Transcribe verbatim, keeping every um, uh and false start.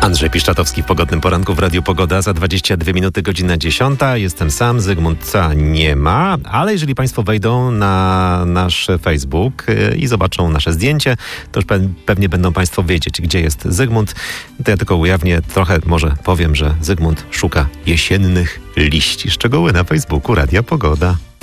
Andrzej Piszczatowski w Pogodnym Poranku w Radiu Pogoda. Za dwadzieścia dwie minuty, godzina dziesiąta. Jestem sam, Zygmunta nie ma, ale jeżeli Państwo wejdą na nasz Facebook i zobaczą nasze zdjęcie, to już pe- pewnie będą Państwo wiedzieć, gdzie jest Zygmunt. To ja tylko ujawnię, trochę może powiem, że Zygmunt szuka jesiennych liści. Szczegóły na Facebooku Radia Pogoda.